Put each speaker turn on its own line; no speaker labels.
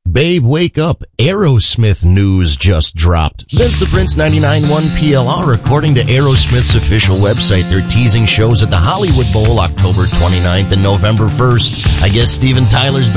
Babe, wake up. Aerosmith news just dropped. Vince the Prince 99.1 PLR. According to Aerosmith's official website, they're teasing shows at the Hollywood Bowl October 29th and November 1st. I guess Steven Tyler's